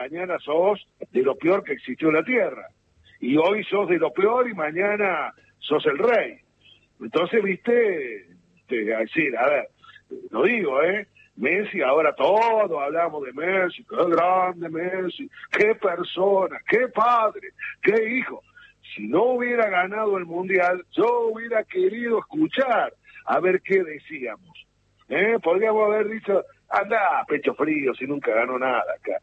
mañana sos de lo peor que existió en la Tierra. Y hoy sos de lo peor y mañana sos el rey. Entonces, viste, decir, a ver, lo digo, Messi, ahora todos hablamos de Messi, qué grande Messi, qué persona, qué padre, qué hijo. Si no hubiera ganado el Mundial, yo hubiera querido escuchar a ver qué decíamos. Podríamos haber dicho, anda, pecho frío, si nunca ganó nada acá.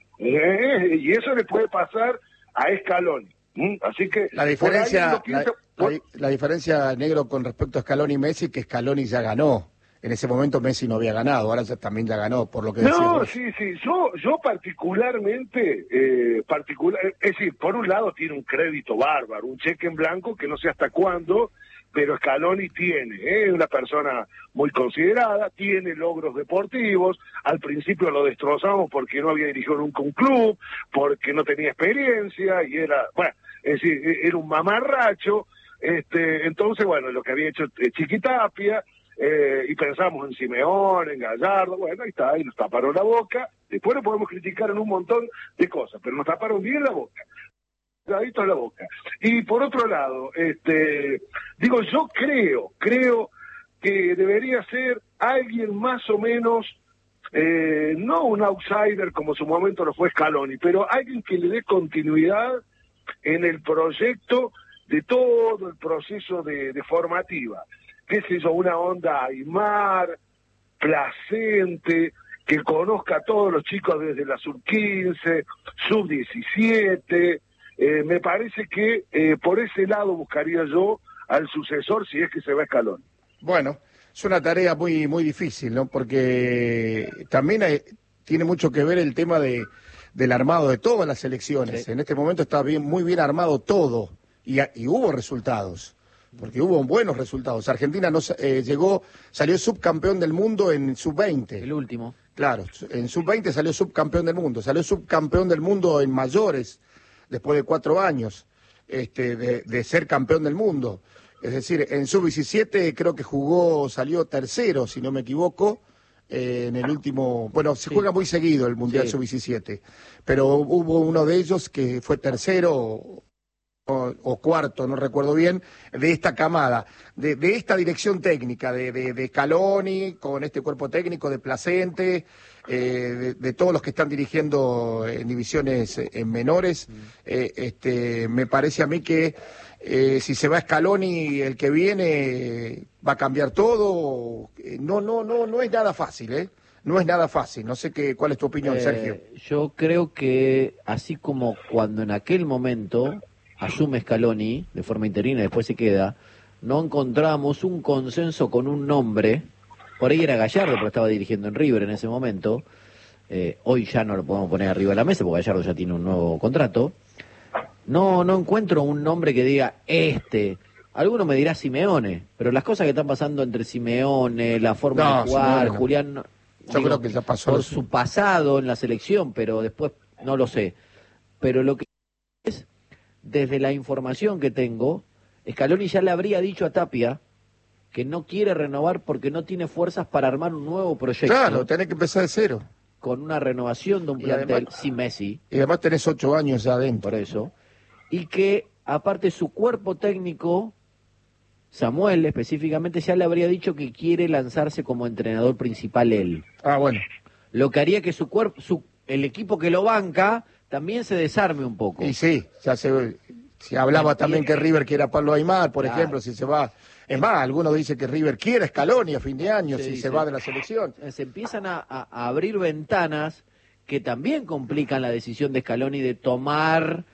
Y eso le puede pasar a Scaloni. Así que la diferencia, la diferencia, Negro, con respecto a Scaloni y Messi, que Scaloni ya ganó. En ese momento Messi no había ganado, ahora también ya ganó, por lo que decía. No, sí, yo particularmente, es decir, por un lado tiene un crédito bárbaro, un cheque en blanco que no sé hasta cuándo, pero Scaloni tiene, una persona muy considerada, tiene logros deportivos, al principio lo destrozamos porque no había dirigido nunca un club, porque no tenía experiencia, y era, bueno, es decir, era un mamarracho, entonces, bueno, lo que había hecho Chiquitapia, y pensamos en Simeone, en Gallardo, bueno, ahí está, y nos taparon la boca, después lo podemos criticar en un montón de cosas, pero nos taparon bien la boca. En la boca. Y por otro lado, digo, yo creo que debería ser alguien más o menos, no un outsider como en su momento lo fue Scaloni, pero alguien que le dé continuidad en el proyecto de todo el proceso de formativa. Qué sé yo, una onda Aymar, Placente, que conozca a todos los chicos desde la sub-15, sub-17, me parece que por ese lado buscaría yo al sucesor si es que se va a Scaloni. Bueno, es una tarea muy muy difícil, ¿no? Porque también tiene mucho que ver el tema del armado de todas las selecciones. Sí. En este momento está muy bien armado todo y hubo resultados, porque hubo buenos resultados. Argentina salió subcampeón del mundo en sub-20. El último. Claro, en sub-20 salió subcampeón del mundo, salió subcampeón del mundo en mayores, después de 4 años de ser campeón del mundo. Es decir, en sub-17 creo que salió tercero, si no me equivoco, en el último... Bueno, se juega muy seguido el Mundial sub-17, pero hubo uno de ellos que fue tercero o cuarto, no recuerdo bien, de esta camada, de esta dirección técnica, de Scaloni, con este cuerpo técnico, de Placente, de todos los que están dirigiendo en divisiones menores. Me parece a mí que si se va Scaloni el que viene va a cambiar todo. No es nada fácil, no es nada fácil. No sé cuál es tu opinión, Sergio. Yo creo que así como cuando en aquel momento asume Scaloni de forma interina y después se queda, no encontramos un consenso con un nombre. Por ahí era Gallardo, pero estaba dirigiendo en River en ese momento. Hoy ya no lo podemos poner arriba de la mesa porque Gallardo ya tiene un nuevo contrato. No encuentro un nombre que diga Alguno me dirá Simeone, pero las cosas que están pasando entre Simeone, la forma de jugar, no. Julián, yo creo que ya pasó por su pasado en la selección, pero después no lo sé. Pero lo que es, desde la información que tengo, Scaloni ya le habría dicho a Tapia que no quiere renovar porque no tiene fuerzas para armar un nuevo proyecto. Claro, tenés que empezar de cero. Con una renovación de un plantel además, sin Messi. Y además tenés 8 años ya adentro. Por eso. Y que, aparte, su cuerpo técnico, Samuel específicamente, ya le habría dicho que quiere lanzarse como entrenador principal él. Ah, bueno. Lo que haría que el equipo que lo banca también se desarme un poco. Y sí, ya se hablaba también que River quiere a Pablo Aymar, por ejemplo, si se va. Es más, algunos dicen que River quiere a Scaloni a fin de año si se va de la selección. Se empiezan a abrir ventanas que también complican la decisión de Scaloni de tomar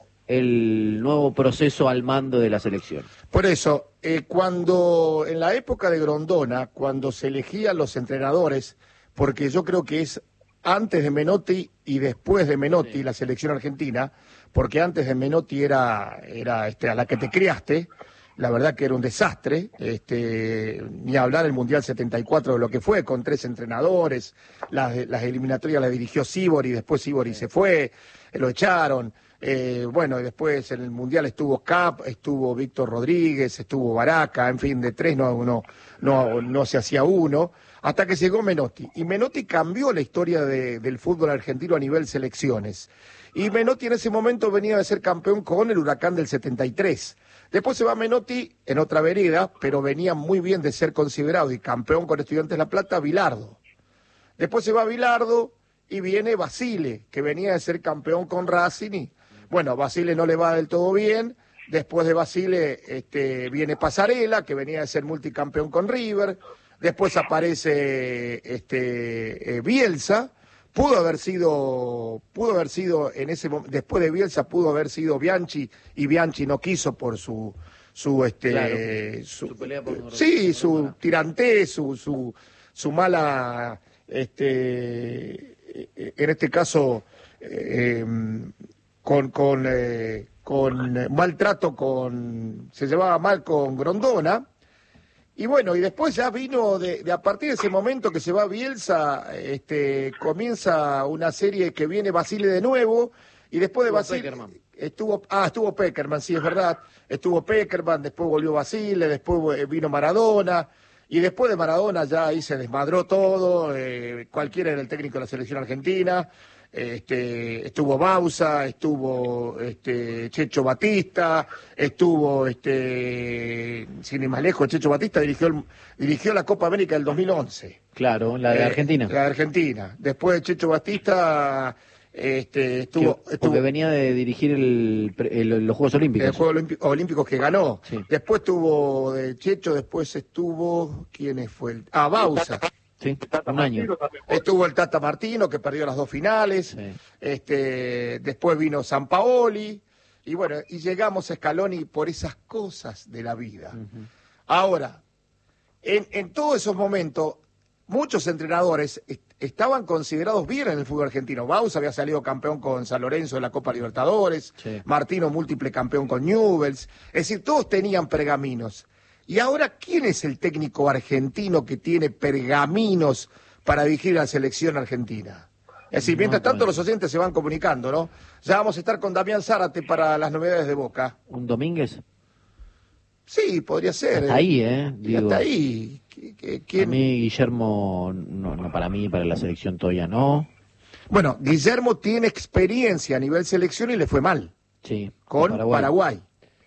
el nuevo proceso al mando de la selección. Por eso, cuando en la época de Grondona, cuando se elegían los entrenadores, porque yo creo que es antes de Menotti y después de Menotti la selección argentina, porque antes de Menotti era a la que te criaste, la verdad que era un desastre, ni hablar el Mundial 74 de lo que fue, con 3 entrenadores, las eliminatorias las dirigió Sívori, después Sívori se fue, lo echaron, Bueno, y después en el Mundial estuvo Cap, estuvo Víctor Rodríguez, estuvo Baraca, en fin, de tres no se hacía uno, hasta que llegó Menotti. Y Menotti cambió la historia del fútbol argentino a nivel selecciones. Y Menotti en ese momento venía de ser campeón con el Huracán del 73. Después se va Menotti en otra vereda, pero venía muy bien de ser considerado y campeón con Estudiantes de La Plata, Bilardo. Después se va Bilardo y viene Basile, que venía de ser campeón con Racing. Y, bueno, Basile no le va del todo bien. Después de Basile viene Pasarela, que venía de ser multicampeón con River. Después aparece Bielsa. Pudo haber sido en ese momento, después de Bielsa pudo haber sido Bianchi, y Bianchi no quiso por su Claro, su pelea por sí, su tirantez, su mala, en este caso, con maltrato, se llevaba mal con Grondona. Y bueno, y después ya vino, de a partir de ese momento que se va Bielsa, comienza una serie que viene Basile de nuevo, y después de Basile estuvo Peckerman, sí, es verdad, estuvo Peckerman, después volvió Basile, después vino Maradona, y después de Maradona ya ahí se desmadró todo, cualquiera era el técnico de la selección argentina. Estuvo Bausa, estuvo Checho Batista, estuvo sin ir más lejos, Checho Batista dirigió la Copa América del 2011. Claro, la de Argentina. La de Argentina. Después de Checho Batista estuvo porque venía de dirigir los Juegos Olímpicos. Los Juegos Olímpicos que ganó. Sí. Después estuvo de Checho, después estuvo, ¿quién fue? Bausa. Sí, un año. Estuvo el Tata Martino, que perdió las 2 finales. Sí. Después vino Sampaoli. Y bueno, y llegamos a Scaloni por esas cosas de la vida. Uh-huh. Ahora, en todos esos momentos, muchos entrenadores estaban considerados bien en el fútbol argentino. Baus había salido campeón con San Lorenzo de la Copa Libertadores. Sí. Martino, múltiple campeón con Newell's. Es decir, todos tenían pergaminos. Y ahora, ¿quién es el técnico argentino que tiene pergaminos para dirigir a la selección argentina? Es decir, mientras tanto los oyentes se van comunicando, ¿no? Ya vamos a estar con Damián Zárate para las novedades de Boca. ¿Un Domínguez? Sí, podría ser. Hasta ahí, Digo, hasta ahí. ¿Quién? A mí, Guillermo, no, para mí, para la selección todavía no. Bueno, Guillermo tiene experiencia a nivel selección y le fue mal. Sí. Con Paraguay.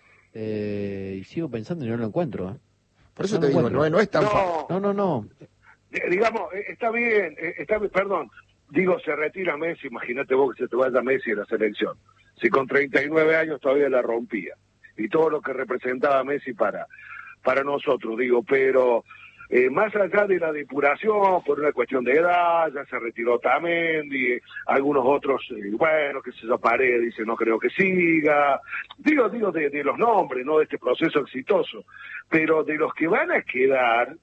Y sigo pensando y no lo encuentro. Por eso te digo, no es tan fácil. No. Digamos, está bien, perdón. Digo, se retira Messi, imagínate vos que se te vaya Messi de la selección. Si con 39 años todavía la rompía. Y todo lo que representaba Messi para nosotros, digo, pero más allá de la depuración, por una cuestión de edad, ya se retiró Tamendi, algunos otros, bueno, que se Paredes dice, no creo que siga. Digo de los nombres, ¿no? De este proceso exitoso. Pero de los que van a quedar,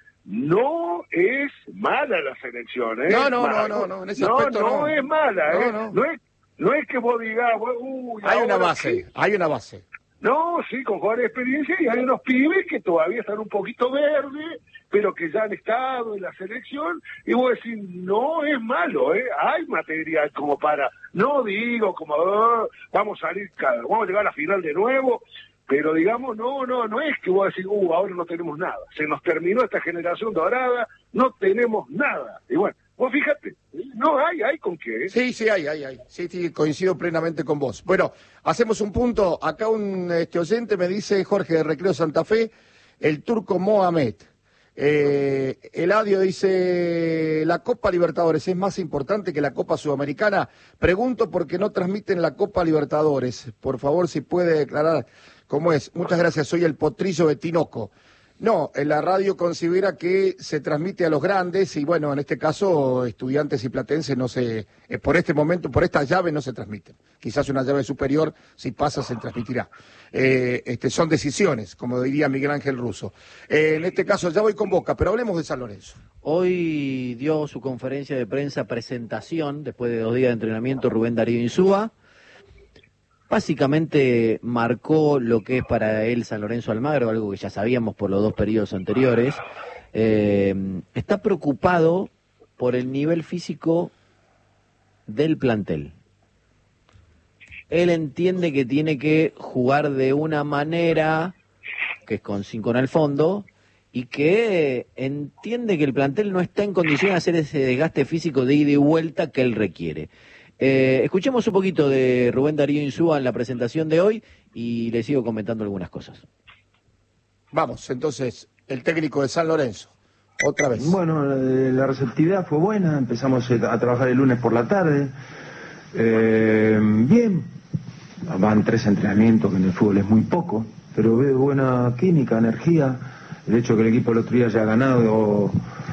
no es mala la selección, ¿eh? No, en ese aspecto no es mala, ¿eh? No es que vos digas, hay una base. No, sí, con jugadores de experiencia, y hay unos pibes que todavía están un poquito verdes, pero que ya han estado en la selección, y vos decís, no es malo, hay material como para, no digo como, vamos a llegar a la final de nuevo, pero digamos, no es que vos decís, ahora no tenemos nada, se nos terminó esta generación dorada, no tenemos nada, y bueno, vos fíjate, no hay con qué. Sí, hay. Sí, coincido plenamente con vos. Bueno, hacemos un punto. Acá un oyente me dice, Jorge de Recreo Santa Fe, el turco Mohamed. Eladio dice, ¿la Copa Libertadores es más importante que la Copa Sudamericana? Pregunto porque no transmiten la Copa Libertadores. Por favor, si puede declarar cómo es. Muchas gracias, soy el Potrillo de Tinoco. No, la radio considera que se transmite a los grandes y bueno, en este caso Estudiantes y Platense no se, por este momento, por esta llave no se transmiten. Quizás una llave superior, si pasa, se transmitirá. Son decisiones, como diría Miguel Ángel Russo. En este caso ya voy con Boca, pero hablemos de San Lorenzo. Hoy dio su conferencia de prensa presentación, después de 2 días de entrenamiento, Rubén Darío Insúa. Básicamente marcó lo que es para él San Lorenzo Almagro, algo que ya sabíamos por los 2 periodos anteriores. Está preocupado por el nivel físico del plantel. Él entiende que tiene que jugar de una manera, que es con 5 en el fondo, y que entiende que el plantel no está en condiciones de hacer ese desgaste físico de ida y vuelta que él requiere. Escuchemos un poquito de Rubén Darío Insúa en la presentación de hoy y le sigo comentando algunas cosas. Vamos, entonces, el técnico de San Lorenzo, otra vez. Bueno, la receptividad fue buena, empezamos a trabajar el lunes por la tarde. Bien, van 3 entrenamientos, que en el fútbol es muy poco, pero veo buena química, energía. El hecho de que el equipo el otro día haya ganado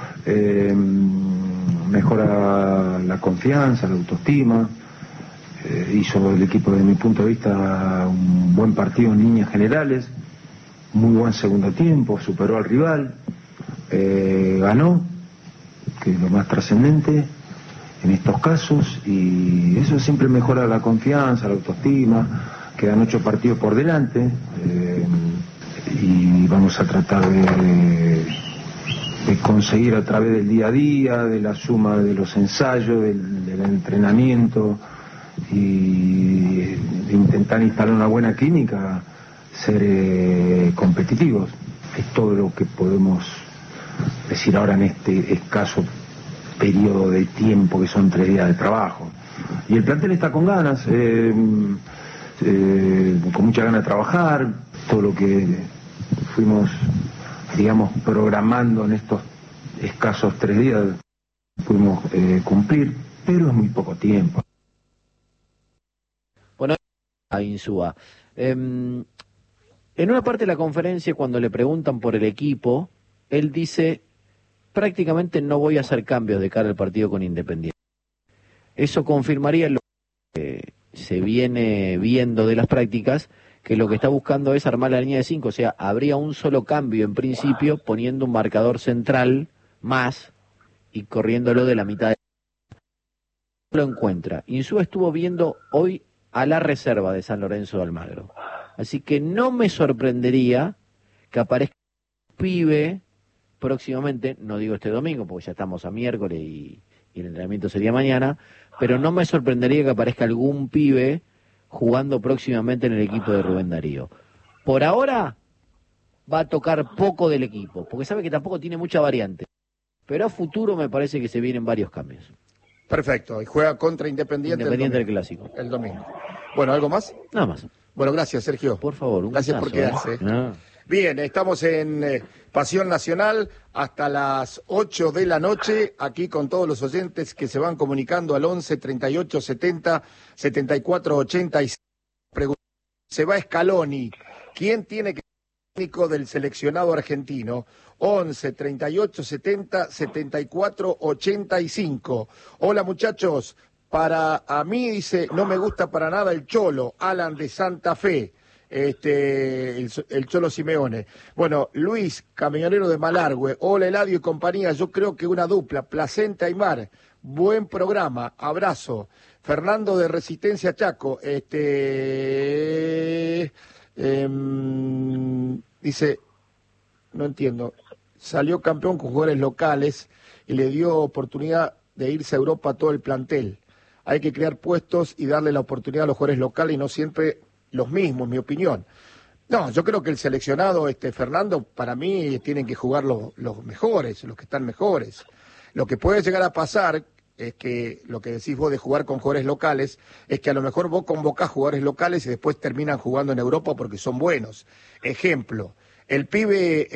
mejora la confianza, la autoestima. Hizo el equipo, desde mi punto de vista, un buen partido en líneas generales, muy buen segundo tiempo, superó al rival, ganó, que es lo más trascendente en estos casos, y eso siempre mejora la confianza, la autoestima. Quedan 8 partidos por delante, y vamos a tratar de conseguir a través del día a día, de la suma de los ensayos, del entrenamiento, y de intentar instalar una buena química, ser competitivos. Es todo lo que podemos decir ahora en este escaso periodo de tiempo que son 3 días de trabajo. Y el plantel está con ganas, con mucha ganas de trabajar. Todo lo que fuimos, digamos, programando en estos escasos 3 días pudimos cumplir, pero es muy poco tiempo. Bueno, a Insúa. En una parte de la conferencia, cuando le preguntan por el equipo, él dice, prácticamente no voy a hacer cambios de cara al partido con Independiente. Eso confirmaría lo que se viene viendo de las prácticas, que lo que está buscando es armar la línea de 5, o sea, habría un solo cambio en principio, poniendo un marcador central más y corriéndolo de la mitad de... Lo encuentra. Insúa estuvo viendo hoy a la reserva de San Lorenzo de Almagro. Así que no me sorprendería que aparezca un pibe próximamente, no digo este domingo, porque ya estamos a miércoles y el entrenamiento sería mañana, pero no me sorprendería que aparezca algún pibe jugando próximamente en el equipo de Rubén Darío. Por ahora va a tocar poco del equipo, porque sabe que tampoco tiene mucha variante, pero a futuro me parece que se vienen varios cambios. Perfecto, y juega contra Independiente del Clásico. El domingo. Bueno, ¿algo más? Nada más. Bueno, gracias, Sergio. Por favor, un gracias gustazo, por quedarse. No. Bien, estamos en Pasión Nacional hasta las 8 de la noche, aquí con todos los oyentes que se van comunicando al 11 38 70 74 86. Se va Scaloni. ¿Quién tiene que ser técnico del seleccionado argentino? 11 38 70 74 85. Hola, muchachos. Para a mí, dice, no me gusta para nada el Cholo, Alan de Santa Fe. El Cholo Simeone. Bueno, Luis, camionero de Malargüe. Hola, Eladio y compañía. Yo creo que una dupla, Placenta y Mar. Buen programa. Abrazo. Fernando de Resistencia Chaco. Dice, no entiendo. Salió campeón con jugadores locales y le dio oportunidad de irse a Europa a todo el plantel. Hay que crear puestos y darle la oportunidad a los jugadores locales y no siempre los mismos, en mi opinión. No, yo creo que el seleccionado, Fernando, para mí tienen que jugar los mejores, los que están mejores. Lo que puede llegar a pasar es que, lo que decís vos de jugar con jugadores locales, es que a lo mejor vos convocás jugadores locales y después terminan jugando en Europa porque son buenos. Ejemplo, el pibe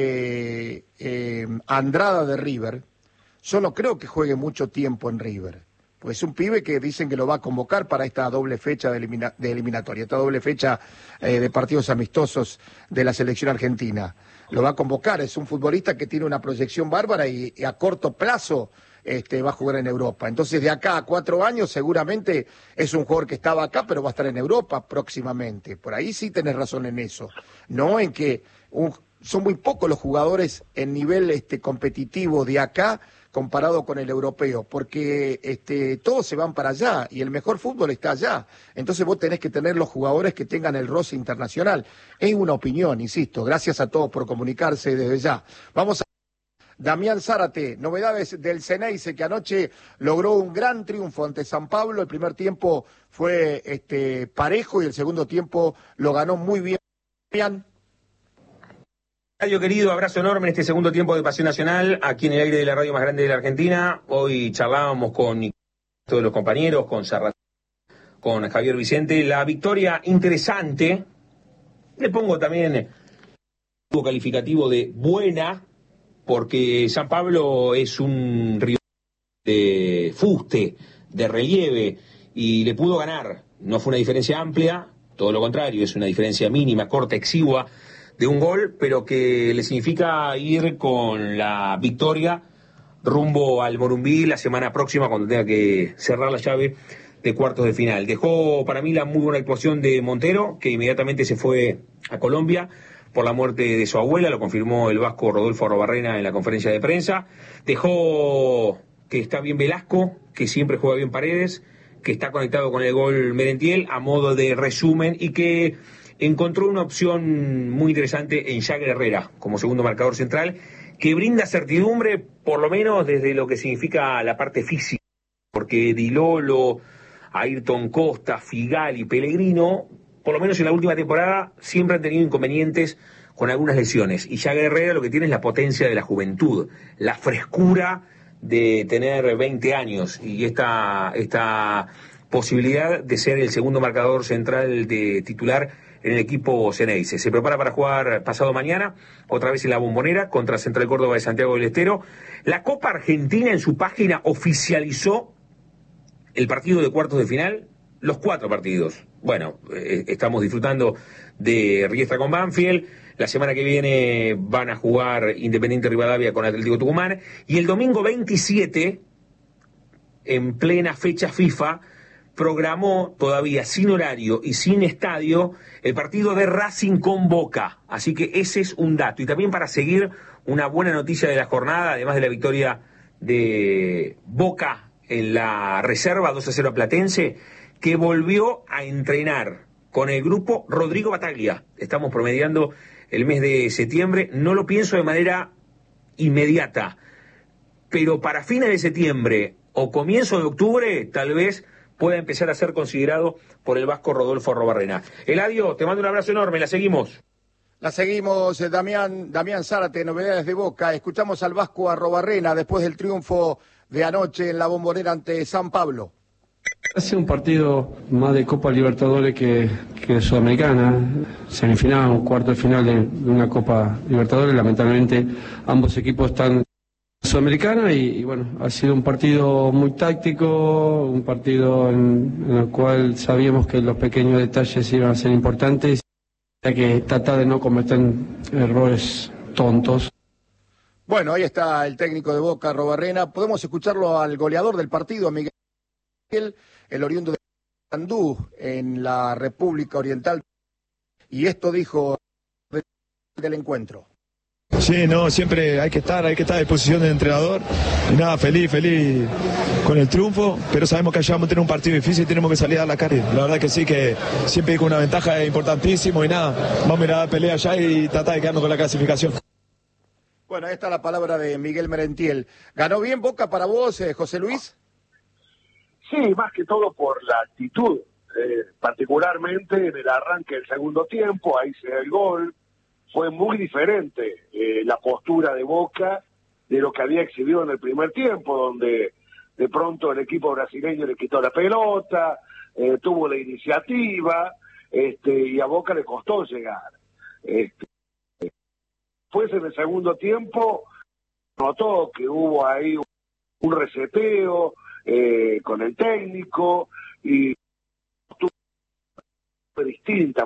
Andrada de River, yo no creo que juegue mucho tiempo en River. Pues es un pibe que dicen que lo va a convocar para esta doble fecha de eliminatoria, esta doble fecha de partidos amistosos de la selección argentina. Lo va a convocar, es un futbolista que tiene una proyección bárbara y a corto plazo va a jugar en Europa. Entonces, de acá a 4 años, seguramente es un jugador que estaba acá, pero va a estar en Europa próximamente. Por ahí sí tenés razón en eso. No en que son muy pocos los jugadores en nivel competitivo de acá comparado con el europeo, porque todos se van para allá y el mejor fútbol está allá. Entonces vos tenés que tener los jugadores que tengan el roce internacional. Es una opinión, insisto. Gracias a todos por comunicarse desde ya. Vamos Damián Zárate, novedades del Ceneice, que anoche logró un gran triunfo ante San Pablo. El primer tiempo fue parejo y el segundo tiempo lo ganó muy bien. Damián. Radio querido, abrazo enorme en este segundo tiempo de Pasión Nacional, aquí en el aire de la radio más grande de la Argentina. Hoy charlábamos con todos los compañeros, con Serrat, con Javier Vicente. La victoria interesante, le pongo también un calificativo de buena, porque San Pablo es un rival de fuste, de relieve, y le pudo ganar. No fue una diferencia amplia, todo lo contrario, es una diferencia mínima, corta, exigua, de un gol, pero que le significa ir con la victoria rumbo al Morumbí la semana próxima, cuando tenga que cerrar la llave de cuartos de final. Dejó para mí la muy buena actuación de Montero, que inmediatamente se fue a Colombia por la muerte de su abuela, lo confirmó el vasco Rodolfo Arrobarrena en la conferencia de prensa. Dejó que está bien Velasco, que siempre juega bien Paredes, que está conectado con el gol Merentiel a modo de resumen, y que encontró una opción muy interesante en Jagger Herrera como segundo marcador central, que brinda certidumbre, por lo menos desde lo que significa la parte física, porque Di Lolo, Ayrton Costa, Figal y Pellegrino, por lo menos en la última temporada, siempre han tenido inconvenientes con algunas lesiones, y Jagger Herrera lo que tiene es la potencia de la juventud, la frescura de tener 20 años, y esta posibilidad de ser el segundo marcador central de titular en el equipo Ceneice. Se prepara para jugar pasado mañana, otra vez en la Bombonera, contra Central Córdoba de Santiago del Estero. La Copa Argentina en su página oficializó el partido de cuartos de final, los 4 partidos. Bueno, estamos disfrutando de Riestra con Banfield. La semana que viene van a jugar Independiente Rivadavia con Atlético Tucumán. Y el domingo 27, en plena fecha FIFA, programó todavía sin horario y sin estadio el partido de Racing con Boca. Así que ese es un dato. Y también para seguir una buena noticia de la jornada, además de la victoria de Boca en la reserva 2-0 a Platense, que volvió a entrenar con el grupo Rodrigo Bataglia. Estamos promediando el mes de septiembre. No lo pienso de manera inmediata, pero para fines de septiembre o comienzo de octubre, tal vez pueda empezar a ser considerado por el vasco Rodolfo Arrobarrena. Eladio, te mando un abrazo enorme, la seguimos. La seguimos, Damián Zárate, novedades de Boca. Escuchamos al vasco Arrobarrena después del triunfo de anoche en la Bombonera ante San Pablo. Ha sido un partido más de Copa Libertadores que Sudamericana, semifinal o cuarto de final de una Copa Libertadores. Lamentablemente ambos equipos están Sudamericana y bueno, ha sido un partido muy táctico, un partido en el cual sabíamos que los pequeños detalles iban a ser importantes, hay que tratar de no cometer errores tontos. Bueno, ahí está el técnico de Boca, Arrobarrena. Podemos escucharlo al goleador del partido, Miguel, el oriundo de Andú, en la República Oriental, y esto dijo del encuentro. Sí, no, siempre hay que estar a disposición del entrenador. Y nada, feliz con el triunfo, pero sabemos que allá vamos a tener un partido difícil y tenemos que salir a dar la cara. La verdad que sí, que siempre con una ventaja es importantísimo y nada, vamos a ir a dar pelea allá y tratar de quedarnos con la clasificación. Bueno, ahí está la palabra de Miguel Merentiel. ¿Ganó bien Boca para vos, José Luis? Sí, más que todo por la actitud, particularmente en el arranque del segundo tiempo, ahí se da el gol. Fue muy diferente la postura de Boca de lo que había exhibido en el primer tiempo, donde de pronto el equipo brasileño le quitó la pelota, tuvo la iniciativa, y a Boca le costó llegar. Después en el segundo tiempo notó que hubo ahí un reseteo con el técnico y fue distinta,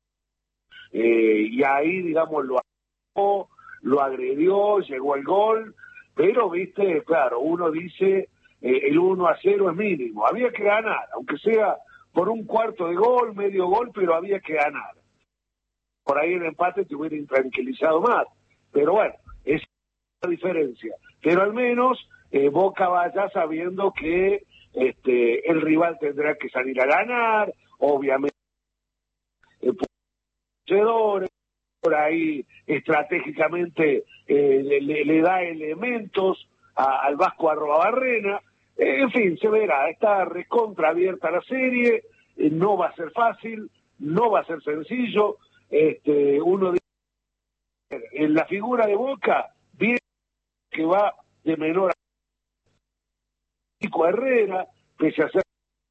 y ahí, digamos, lo agredió, llegó el gol, pero, viste, claro, uno dice, el 1-0 es mínimo, había que ganar, aunque sea por un cuarto de gol, medio gol, pero había que ganar. Por ahí el empate te hubiera intranquilizado más, pero bueno, es la diferencia. Pero al menos Boca vaya sabiendo que el rival tendrá que salir a ganar, obviamente, por ahí estratégicamente le da elementos al Vasco Arrobarrena. En fin, se verá, está recontra abierta la serie, no va a ser fácil, no va a ser sencillo. Uno dice, en la figura de Boca, bien que va de menor a Chico Herrera, pese a ser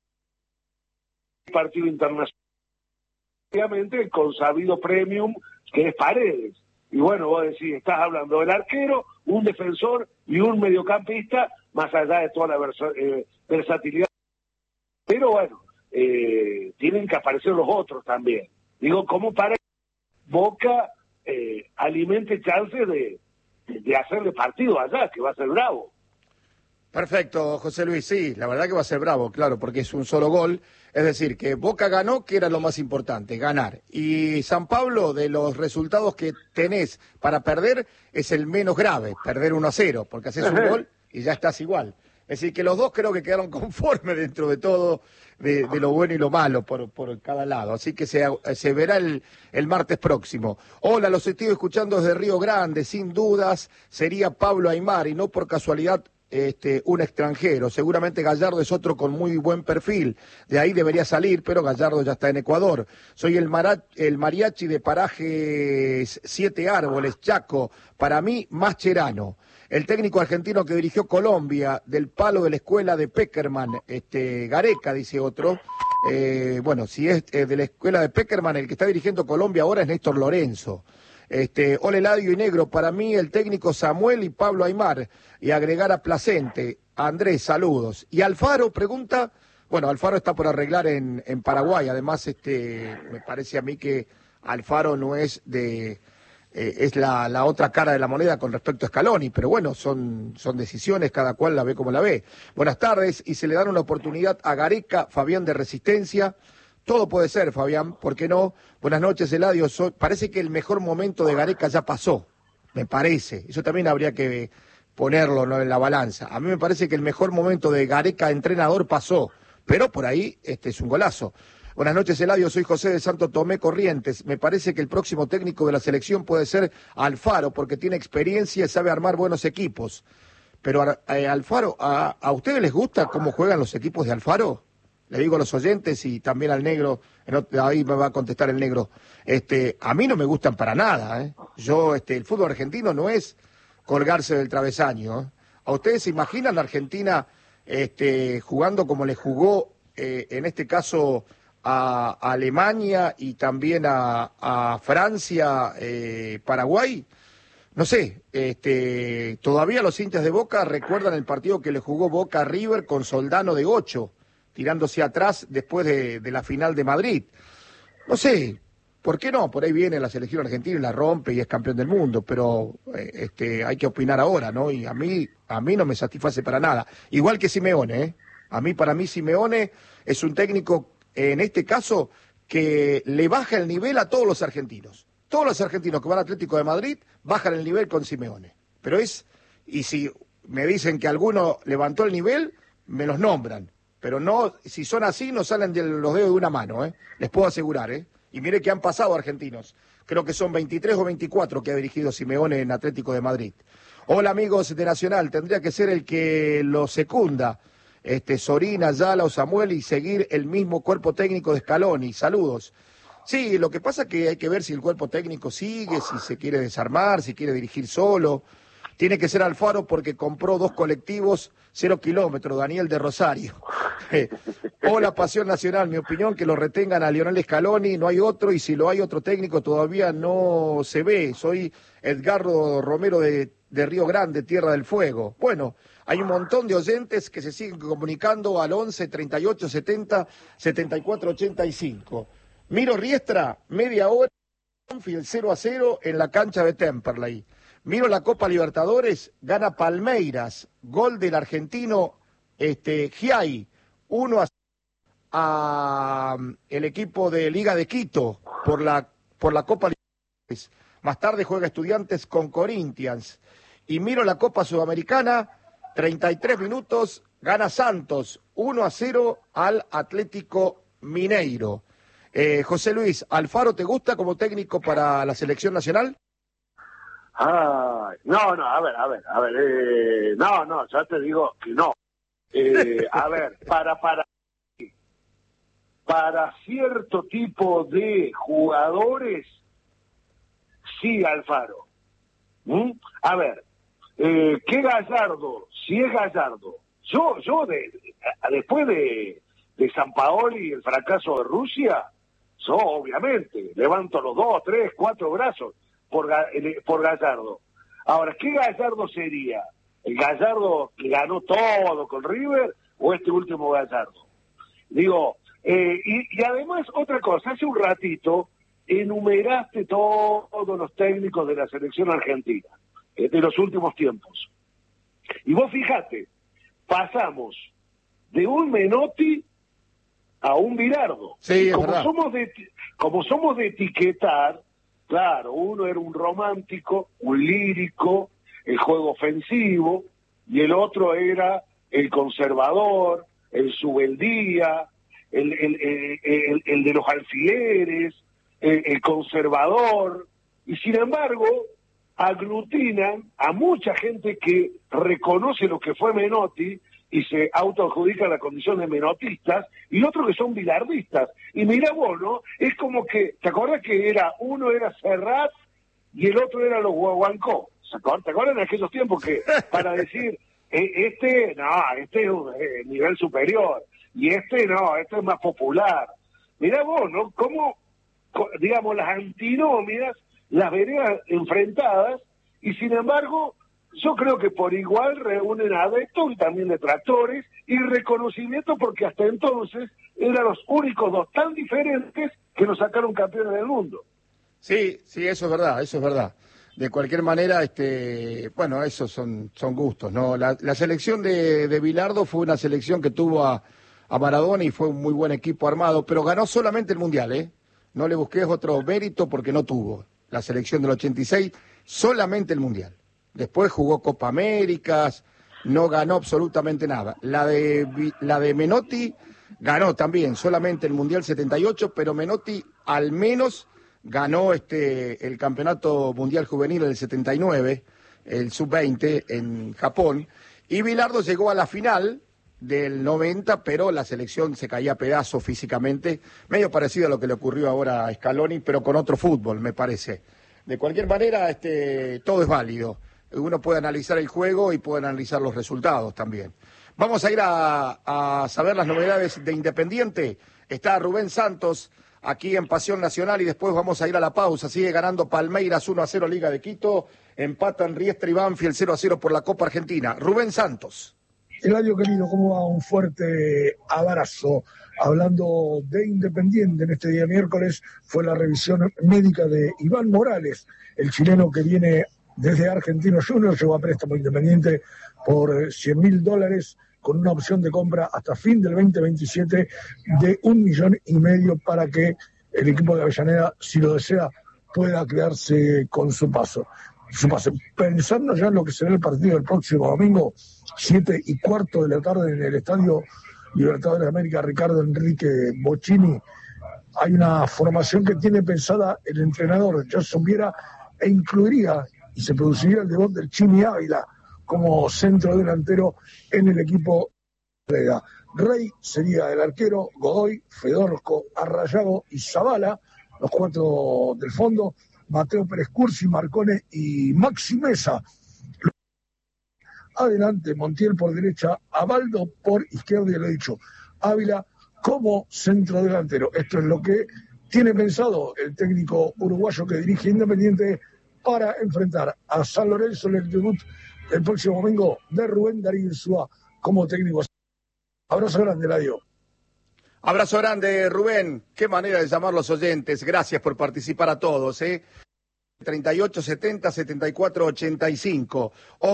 partido internacional, obviamente el consabido premium que es Paredes. Y bueno, vos decís, estás hablando del arquero, un defensor y un mediocampista, más allá de toda la versatilidad. Pero bueno, tienen que aparecer los otros también. Digo, ¿cómo para Boca alimente chances de hacerle partido allá, que va a ser bravo? Perfecto, José Luis, sí, la verdad que va a ser bravo, claro, porque es un solo gol, es decir, que Boca ganó, que era lo más importante, ganar. Y San Pablo, de los resultados que tenés para perder, es el menos grave, perder 1-0, porque haces un gol y ya estás igual. Es decir, que los dos creo que quedaron conformes dentro de todo, de lo bueno y lo malo por cada lado. Así que se verá el martes próximo. Hola, los estoy escuchando desde Río Grande, sin dudas sería Pablo Aimar y no por casualidad un extranjero. Seguramente Gallardo es otro con muy buen perfil, de ahí debería salir, pero Gallardo ya está en Ecuador. Soy el mariachi de Parajes 7 Árboles, Chaco, para mí Mascherano. El técnico argentino que dirigió Colombia, del palo de la escuela de Peckerman, Gareca, dice otro. Bueno, si es de la escuela de Peckerman, el que está dirigiendo Colombia ahora es Néstor Lorenzo. Hola Eladio y Negro, para mí el técnico Samuel y Pablo Aimar, y agregar a Placente. Andrés, saludos. Y Alfaro pregunta, bueno, Alfaro está por arreglar en Paraguay, además me parece a mí que Alfaro no es es la otra cara de la moneda con respecto a Scaloni, pero bueno, son decisiones, cada cual la ve como la ve. Buenas tardes, y se le dan una oportunidad a Gareca, Fabián de Resistencia. Todo puede ser, Fabián, ¿por qué no? Buenas noches, Eladio. Parece que el mejor momento de Gareca ya pasó, me parece. Eso también habría que ponerlo, ¿no?, en la balanza. A mí me parece que el mejor momento de Gareca entrenador pasó, pero por ahí es un golazo. Buenas noches, Eladio. Soy José de Santo Tomé, Corrientes. Me parece que el próximo técnico de la selección puede ser Alfaro, porque tiene experiencia y sabe armar buenos equipos. Pero Alfaro, ¿a ustedes les gusta cómo juegan los equipos de Alfaro? Le digo a los oyentes y también al negro, ahí me va a contestar el negro. A mí no me gustan para nada, ¿eh? El fútbol argentino no es colgarse del travesaño, ¿eh? ¿A ustedes se imaginan a Argentina jugando como le jugó en este caso a Alemania y también a Francia, Paraguay? No sé, todavía los hinchas de Boca recuerdan el partido que le jugó Boca a River con Soldano de 8, tirándose atrás después de la final de Madrid. No sé, ¿por qué no? Por ahí viene la selección argentina y la rompe y es campeón del mundo, pero hay que opinar ahora, ¿no? Y a mí no me satisface para nada. Igual que Simeone, ¿eh? Para mí Simeone es un técnico, en este caso, que le baja el nivel a todos los argentinos. Todos los argentinos que van al Atlético de Madrid bajan el nivel con Simeone. Y si me dicen que alguno levantó el nivel, me los nombran. Pero no, si son así, no salen de los dedos de una mano, ¿eh? Les puedo asegurar, ¿eh? Y mire que han pasado argentinos. Creo que son 23 o 24 que ha dirigido Simeone en Atlético de Madrid. Hola, amigos de Nacional. Tendría que ser el que lo secunda, Sorina, Ayala o Samuel, y seguir el mismo cuerpo técnico de Scaloni. Saludos. Sí, lo que pasa es que hay que ver si el cuerpo técnico sigue, si se quiere desarmar, si quiere dirigir solo. Tiene que ser Alfaro porque compró 2 colectivos, 0 kilómetros, Daniel de Rosario. Hola, Pasión Nacional, mi opinión, que lo retengan a Lionel Scaloni, no hay otro, y si lo hay otro técnico todavía no se ve. Soy Edgardo Romero de Río Grande, Tierra del Fuego. Bueno, hay un montón de oyentes que se siguen comunicando al 11 38 70 74 85. Miro Riestra, media hora, Banfield 0-0 en la cancha de Temperley. Miro la Copa Libertadores, gana Palmeiras, gol del argentino Giai, 1-0 a el equipo de Liga de Quito por la Copa Libertadores. Más tarde juega Estudiantes con Corinthians. Y miro la Copa Sudamericana, 33 minutos, gana Santos, 1-0 al Atlético Mineiro. José Luis, ¿Alfaro te gusta como técnico para la selección nacional? Ay, no, a ver, no, ya te digo que no. A ver, para cierto tipo de jugadores, sí, Alfaro. A ver, ¿qué Gallardo? Si es Gallardo, después de Sampaoli y el fracaso de Rusia, yo obviamente levanto los 2, 3, 4 brazos por Gallardo. Ahora, ¿qué Gallardo sería? ¿El Gallardo que ganó todo con River o este último Gallardo? Digo, y además otra cosa, hace un ratito enumeraste todos los técnicos de la selección argentina de los últimos tiempos. Y vos fijate, pasamos de un Menotti a un Bilardo. Sí, como somos de etiquetar, claro, uno era un romántico, un lírico, el juego ofensivo, y el otro era el conservador, el subeldía, el de los alfileres, el conservador, y sin embargo aglutinan a mucha gente que reconoce lo que fue Menotti y se autoadjudica la condición de menotistas, y otros que son bilardistas. Y mira vos, ¿no? Es como que, ¿te acuerdas que uno era Serrat y el otro era los Guaguancó? ¿Te acuerdas en aquellos tiempos que para decir, este es un nivel superior, y este es más popular? Mirá vos, ¿no? Cómo, digamos, las antinomias, las veredas enfrentadas, y sin embargo, yo creo que por igual reúnen adeptos y también detractores, y reconocimiento porque hasta entonces eran los únicos dos tan diferentes que nos sacaron campeones del mundo. Sí, eso es verdad. De cualquier manera, bueno, esos son gustos, ¿no? La selección de Bilardo fue una selección que tuvo a Maradona y fue un muy buen equipo armado, pero ganó solamente el Mundial, ¿eh? No le busques otro mérito porque no tuvo. La selección del 86, solamente el Mundial. Después jugó Copa Américas, no ganó absolutamente nada. La de Menotti ganó también, solamente el Mundial 78, pero Menotti al menos ganó el Campeonato Mundial Juvenil del 79, el Sub-20 en Japón, y Bilardo llegó a la final del 90, pero la selección se caía a pedazos físicamente, medio parecido a lo que le ocurrió ahora a Scaloni, pero con otro fútbol, me parece. De cualquier manera, todo es válido. Uno puede analizar el juego y puede analizar los resultados también. Vamos a ir a saber las novedades de Independiente. Está Rubén Santos aquí en Pasión Nacional y después vamos a ir a la pausa. Sigue ganando Palmeiras 1-0 Liga de Quito, empatan Riestra y Banfield 0-0 por la Copa Argentina. Rubén Santos. Eladio querido, ¿cómo va? Un fuerte abrazo. Hablando de Independiente, en este día miércoles fue la revisión médica de Iván Morales, el chileno que viene desde Argentinos Juniors, llegó a préstamo Independiente por $100.000 con una opción de compra hasta fin del 2027 de $1,5 millones para que el equipo de Avellaneda, si lo desea, pueda quedarse con su pase. Pensando ya en lo que será el partido del próximo domingo, 7:15 de la tarde en el Estadio Libertadores de América, Ricardo Enrique Bocchini, hay una formación que tiene pensada el entrenador Jason Viera e incluiría y se produciría el debut del Chimi Ávila como centro delantero en el equipo de Rey sería el arquero, Godoy, Fedorco, Arrayago y Zavala, los 4 del fondo, Mateo Pérez Cursi, Marcone y Maxi Mesa. Adelante, Montiel por derecha, Abaldo por izquierda, y lo he dicho, Ávila como centro delantero. Esto es lo que tiene pensado el técnico uruguayo que dirige Independiente para enfrentar a San Lorenzo en el debut el próximo domingo de Rubén Darío Insúa como técnico. Abrazo grande, Eladio. Abrazo grande, Rubén. Qué manera de llamar los oyentes. Gracias por participar a todos, 3870-7485,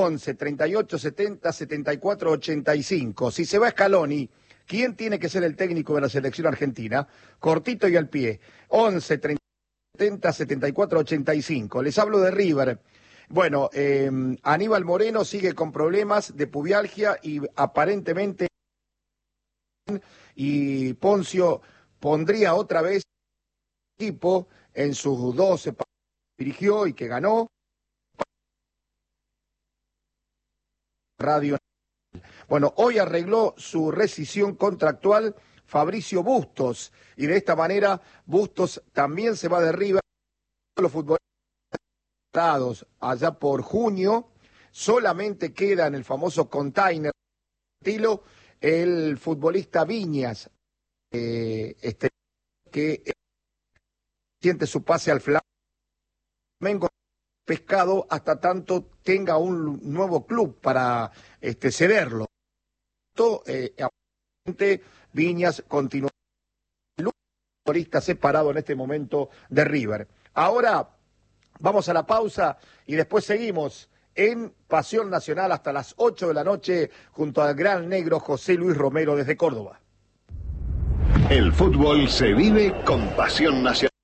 11-3870-7485. Si se va Scaloni, ¿quién tiene que ser el técnico de la selección argentina? Cortito y al pie. 11-3070-7485. Les hablo de River. Bueno, Aníbal Moreno sigue con problemas de pubialgia y aparentemente y Poncio pondría otra vez equipo en sus 12 partidos que dirigió y que ganó. Radio. Bueno, hoy arregló su rescisión contractual Fabricio Bustos, y de esta manera Bustos también se va de River. Los futbolistas allá por junio, solamente queda en el famoso container estilo el futbolista Viñas, que siente su pase al Flamengo pescado hasta tanto tenga un nuevo club para cederlo. Viñas continúa el futbolista separado en este momento de River. Ahora vamos a la pausa y después seguimos en Pasión Nacional hasta las 8 de la noche junto al gran negro José Luis Romero desde Córdoba. El fútbol se vive con Pasión Nacional.